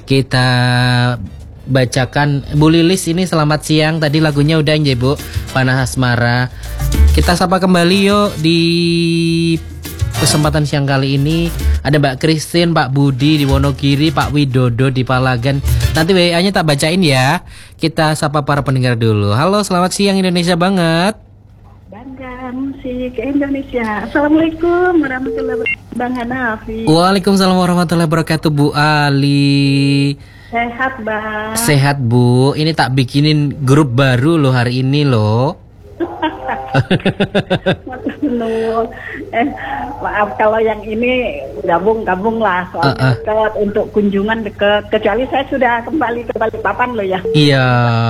Kita bacakan Bu Lilis ini selamat siang. Tadi lagunya udah nje Bu, Panah Asmara. Kita sapa kembali yuk di kesempatan siang kali ini. Ada Mbak Christine, Pak Budi di Wonogiri, Pak Widodo di Palagan. Nanti WA-nya tak bacain ya. Kita sapa para pendengar dulu. Halo, selamat siang Indonesia banget. Bangga musik Indonesia. Assalamualaikum warahmatullahi wabarakatuh, Bang Hanafi. Waalaikumsalam warahmatullahi wabarakatuh, Bu Ali. Sehat, Bang. Sehat, Bu. Ini tak bikinin grup baru loh hari ini loh. Maaf kalau yang ini gabung lah soalnya dekat, untuk kunjungan dekat. Kecuali saya sudah kembali ke Balikpapan loh ya. Iya.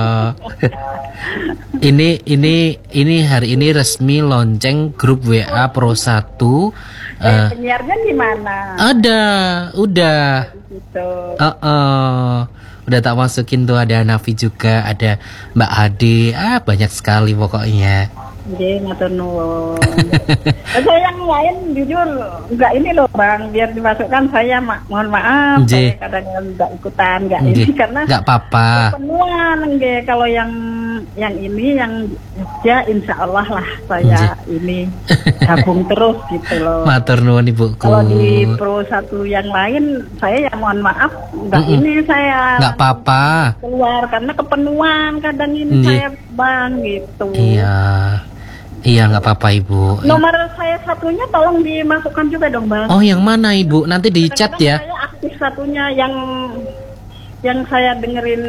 ini hari ini resmi lonceng grup WA Pro 1. Penyiarnya di mana? Ada, udah. Gitu. Udah tak masukin tuh, ada Nafi juga, ada Mbak Ade, banyak sekali pokoknya. Jadi matur nuwun. Saya yang lain jujur enggak ini loh Bang, biar dimasukkan saya mohon maaf saya kadang enggak ikutan, enggak ini karena enggak apa-apa. Penuan kalau yang ini yang ya insya Allah lah saya ini gabung terus gitu loh. Matur nuwun Ibuku. Kalau di Pro 1 yang lain saya ya mohon maaf enggak ini saya enggak apa-apa. Keluar karena kepenuhan kadang ini saya Bang gitu. Iya nggak apa-apa Ibu. Nomor saya satunya tolong dimasukkan juga dong Bang. Oh yang mana Ibu? Nanti di chat ya. Saya aktif satunya yang saya dengerin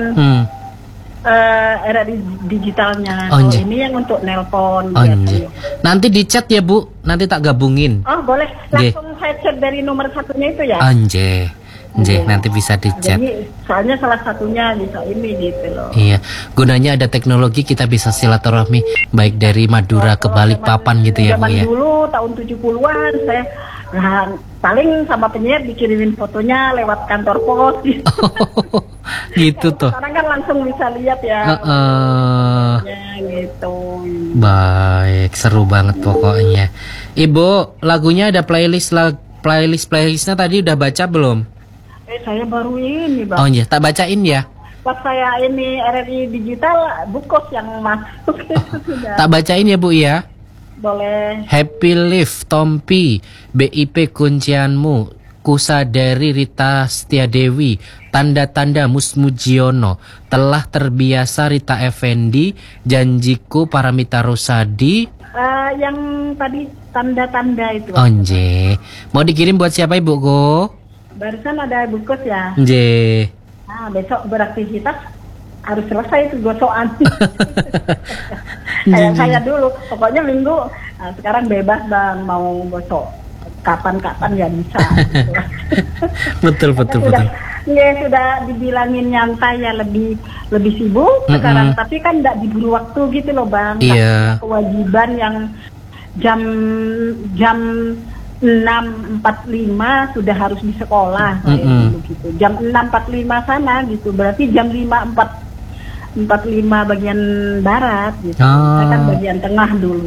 era digitalnya. Oh, ini yang untuk nelpon. Nanti di chat ya Bu. Nanti tak gabungin. Oh boleh. Langsung saya chat dari nomor satunya itu ya. Nanti bisa di chat. Jadi soalnya salah satunya bisa ini gitu loh. Iya, gunanya ada teknologi kita bisa silaturahmi baik dari Madura ke Balikpapan gitu ya Bu ya. Dulu tahun 70-an saya paling sama penyiar dikirimin fotonya lewat kantor pos gitu. Gitu tuh. Sekarang kan langsung bisa lihat ya. Ya gitu. Baik, seru banget pokoknya. Ibu, lagunya ada playlistnya tadi udah baca belum? Saya baru ini Bang. Oh iya, tak bacain ya. Pas saya ini RRI Digital Bukos yang masuk sudah. Tak bacain ya Bu ya. Boleh. Happy Live Tompi, BIP kuncianmu, Kusadari Rita Setiadewi, Tanda-tanda Musmujiono, Telah terbiasa Rita Effendi, Janjiku Paramita Rosadi. Yang tadi tanda-tanda itu. Mau dikirim buat siapa Ibuku? Barusan ada bungkus ya. Nah, besok beraktivitas harus selesai itu gosokan. Kayak saya dulu, pokoknya minggu sekarang bebas Bang, mau gosok kapan-kapan ya bisa. Betul. Ya sudah dibilangin nyantai ya lebih sibuk sekarang, tapi kan tidak diburu waktu gitu loh Bang. Iya. Kewajiban yang jam 6.45 sudah harus di sekolah gitu. Jam 6.45 sana gitu. Berarti jam 5.45 bagian barat gitu. Saya kan bagian tengah dulu.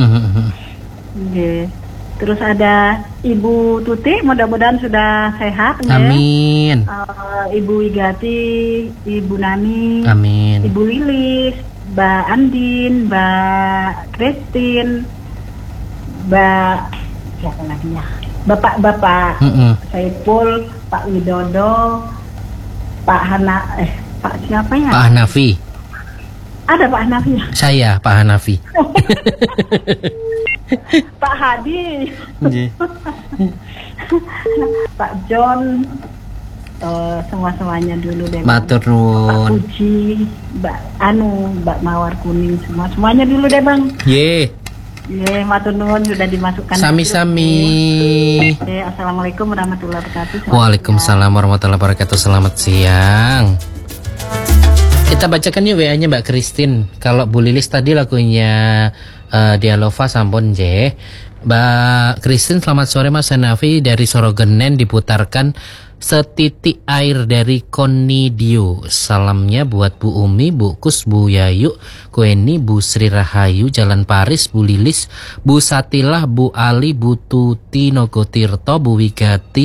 Terus ada Ibu Tuti, mudah-mudahan sudah sehat. Amin. Ibu Igati, Ibu Nani, amin. Ibu Lilis, Mbak Andin, Mbak Christine, Mbak siapa lagi ya? Bapak-bapak, Saiful, Pak Widodo, Pak siapa ya? Pak Hanafi. Ada Pak Hanafi ya? Saya Pak Hanafi. Pak Hadi. Pak John. Semuanya dulu deh. Matur nuwun. Pak Puji, Mbak Mawar Kuning, semuanya dulu deh Bang. Matur nuwun sudah dimasukkan. Sami-sami. Assalamualaikum warahmatullahi wabarakatuh. Waalaikumsalam warahmatullahi wabarakatuh. Selamat siang. Kita bacakan yuk WA-nya Mbak Christine. Kalau Bu Lilis tadi lagunya Dialova sampun J. Mbak Christine, selamat sore Mas Hanafi, dari Sorogenen diputarkan Setitik Air dari Konidio. Salamnya buat Bu Umi, Bu Kus, Bu Yayu, Kueni, Bu Sri Rahayu, Jalan Paris, Bu Lilis, Bu Satilah, Bu Ali, Bu Tuti Nogotirto, Bu Wigati,